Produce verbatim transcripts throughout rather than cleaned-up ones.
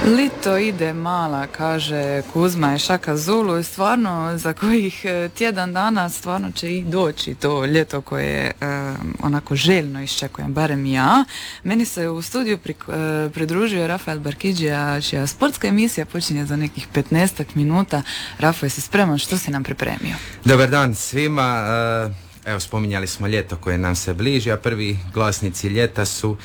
Lito ide mala, kaže Kuzma i Šaka Zulu, i stvarno za kojih tjedan dana stvarno će i doći to ljeto koje je onako željno iščekujem, barem ja. Meni se u studiju pri, e, pridružio Rafael Barkidžija, čija sportska emisija počinje za nekih petnaestak minuta. Rafael, jesi spreman? Što si nam pripremio? Dobar dan svima. Evo, spominjali smo ljeto koje nam se bliži, a prvi glasnici ljeta su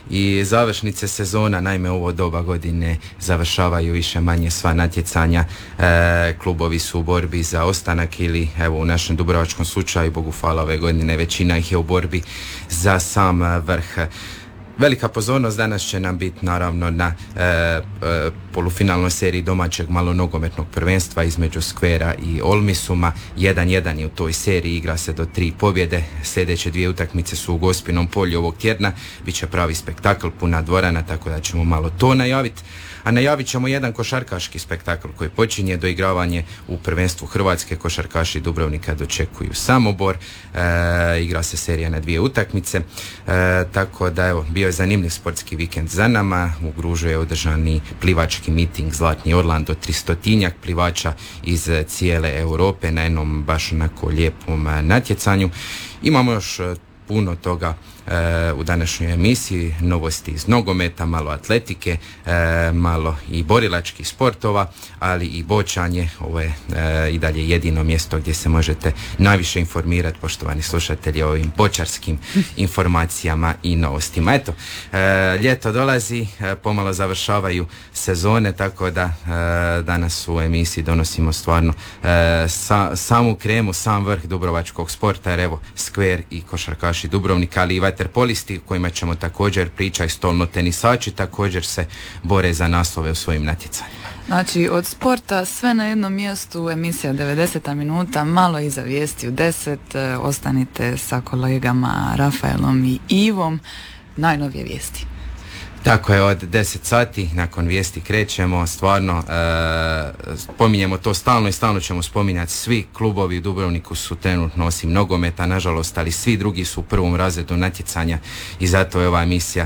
i završnice sezona. Naime, ovo doba godine završavaju više manje sva natjecanja. E, klubovi su u borbi za ostanak ili, evo, u našem dubrovačkom slučaju, Bogu hvala, ove godine većina ih je u borbi za sam vrh. Velika pozornost danas će nam biti naravno na e, e, polufinalnoj seriji domaćeg malonogometnog prvenstva između Skvera i Olmisuma. jedan jedan je u toj seriji, igra se do tri pobjede. Sljedeće dvije utakmice su u Gospinom polju ovog tjedna. Biće pravi spektakl, puna dvorana, tako da ćemo malo to najaviti. A najavit ćemo jedan košarkaški spektakl koji počinje doigravanje u prvenstvu Hrvatske. Košarkaši Dubrovnika dočekuju Samobor. E, igra se serija na dvije utakmice. E, tako da, evo, bio je zanimljiv sportski vikend za nama. U Gružu je održani plivački miting Zlatni Orlando, tristotinjak plivača iz cijele Europe na jednom baš onako lijepom natjecanju. Imamo još puno toga e, u današnjoj emisiji, novosti iz nogometa, malo atletike, e, malo i borilačkih sportova, ali i bočanje. Ovo je e, i dalje jedino mjesto gdje se možete najviše informirati, poštovani slušatelji, o ovim bočarskim informacijama i novostima. Eto, e, ljeto dolazi, e, pomalo završavaju sezone, tako da e, danas u emisiji donosimo stvarno e, sa, samu kremu, sam vrh dubrovačkog sporta, jer evo, Skver i košarkaši Dubrovnika, ali i vaterpolisti kojima ćemo također pričati, stolno tenisači također se bore za naslove u svojim natjecanjima. Znači, od sporta sve na jednom mjestu, emisija devedeset minuta, malo iza vijesti u deset. Ostanite sa kolegama Rafaelom i Ivom. Najnovije vijesti. Tako je, od deset sati nakon vijesti krećemo, stvarno e, spominjemo to stalno i stalno ćemo spominjati. Svi klubovi u Dubrovniku su trenutno, osim nogometa, nažalost, ali svi drugi su u prvom razredu natjecanja i zato je ova emisija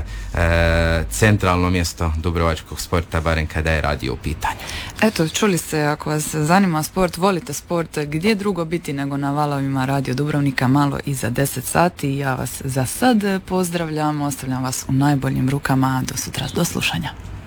e, centralno mjesto dubrovačkog sporta, barem kada je radio u pitanju. Eto, čuli ste, ako vas zanima sport, volite sport, gdje drugo biti nego na valovima Radio Dubrovnika malo iza deset sati. Ja vas za sad pozdravljam, ostavljam vas u najboljim rukama. Do sutra, do slušanja.